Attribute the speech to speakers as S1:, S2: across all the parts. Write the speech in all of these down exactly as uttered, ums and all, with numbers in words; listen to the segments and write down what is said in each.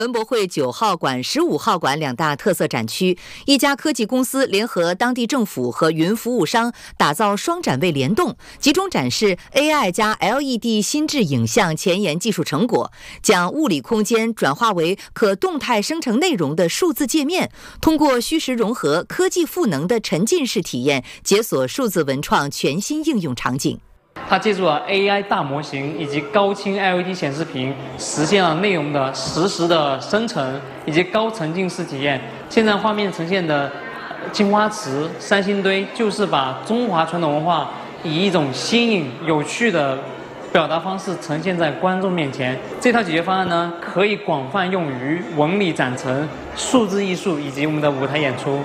S1: 文博会九号馆、十五号馆两大特色展区，一家科技公司联合当地政府和云服务商，打造双展位联动，集中展示 A I 加 L E D 心智影像前沿技术成果，将物理空间转化为可动态生成内容的数字界面，通过虚实融合、科技赋能的沉浸式体验，解锁数字文创全新应用场景。
S2: 它借助了 A I 大模型以及高清 L E D 显示屏，实现了内容的实时的生成以及高沉浸式体验。现在画面呈现的青花瓷、三星堆，就是把中华传统文化以一种新颖、有趣的表达方式呈现在观众面前。这套解决方案呢，可以广泛用于文理展陈、数字艺术以及我们的舞台演出。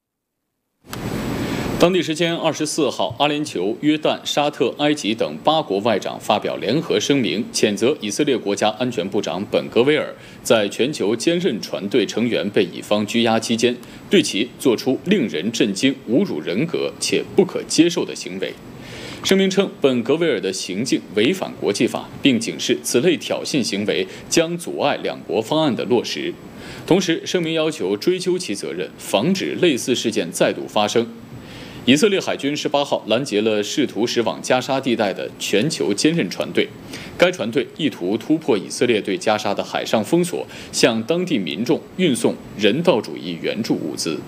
S3: 当地时间二十四号，阿联酋、约旦、沙特、埃及等八国外长发表联合声明，谴责以色列国家安全部长本格维尔在全球坚韧船队成员被以方拘押期间，对其做出令人震惊、侮辱人格且不可接受的行为。声明称，本格维尔的行径违反国际法，并警示此类挑衅行为将阻碍两国方案的落实。同时，声明要求追究其责任，防止类似事件再度发生。以色列海军十八号拦截了试图驶往加沙地带的全球坚韧船队，该船队意图突破以色列对加沙的海上封锁，向当地民众运送人道主义援助物资。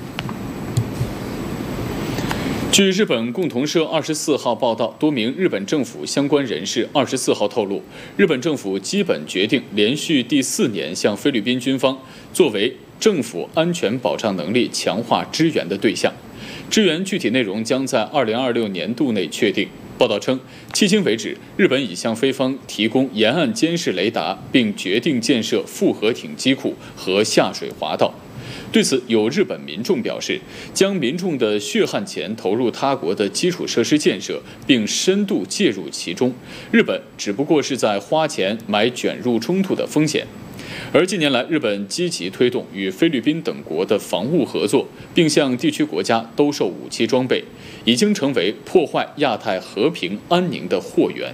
S3: 据日本共同社二十四号报道，多名日本政府相关人士二十四号透露，日本政府基本决定连续第四年向菲律宾军方作为政府安全保障能力强化支援的对象。支援具体内容将在二零二六年度内确定。报道称，迄今为止，日本已向菲方提供沿岸监视雷达，并决定建设复合艇机库和下水滑道。对此，有日本民众表示，将民众的血汗钱投入他国的基础设施建设，并深度介入其中，日本只不过是在花钱买卷入冲突的风险。而近年来，日本积极推动与菲律宾等国的防务合作，并向地区国家兜售武器装备，已经成为破坏亚太和平安宁的祸源。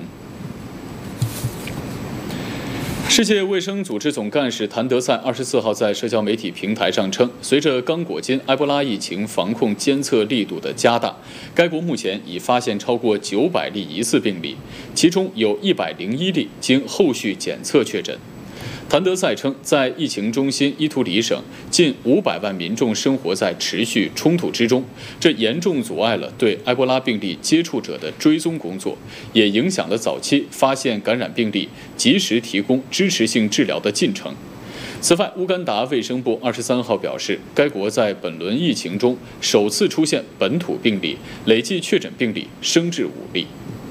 S3: 世界卫生组织总干事谭德赛二十四号在社交媒体平台上称，随着刚果金埃博拉疫情防控监测力度的加大，该国目前已发现超过九百例疑似病例，其中有一百零一例经后续检测确诊。谭德赛称，在疫情中心伊图里省，近五百万民众生活在持续冲突之中，这严重阻碍了对埃博拉病例接触者的追踪工作，也影响了早期发现感染病例、及时提供支持性治疗的进程。此外，乌干达卫生部二十三号表示，该国在本轮疫情中首次出现本土病例，累计确诊病例升至五例。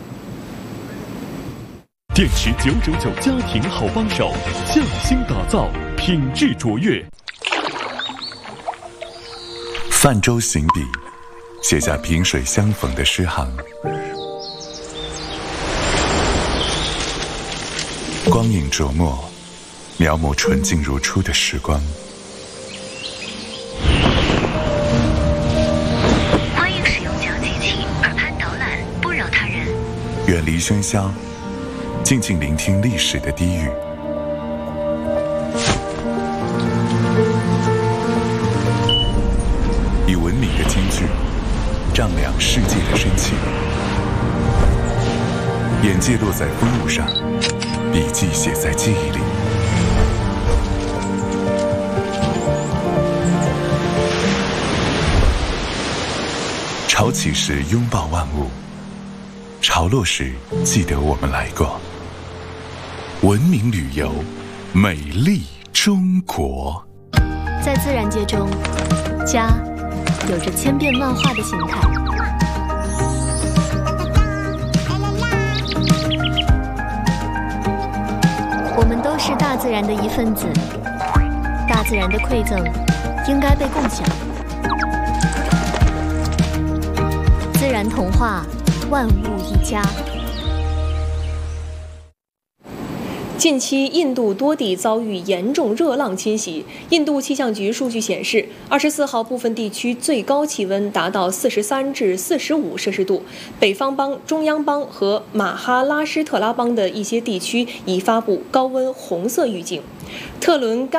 S4: 电池九九九家庭好帮手，匠心打造，品质卓越。
S5: 泛舟行笔，写下萍水相逢的诗行。光影琢磨，描摹纯净如初的时光。
S6: 欢迎使用讲机器，耳畔导览，不扰他人。
S5: 远离喧嚣，静静聆听历史的低语。以文明的间距丈量世界的深情。眼界落在风物上，笔记写在记忆里。潮起时拥抱万物，潮落时记得我们来过。文明旅游，美丽中国。
S7: 在自然界中，家有着千变万化的形态。我们都是大自然的一份子，大自然的馈赠应该被共享。自然童话，万物一家。
S8: 近期，印度多地遭遇严重热浪侵袭。印度气象局数据显示，二十四号部分地区最高气温达到四十三至四十五摄氏度。北方邦、中央邦和马哈拉施特拉邦的一些地区已发布高温红色预警。特伦甘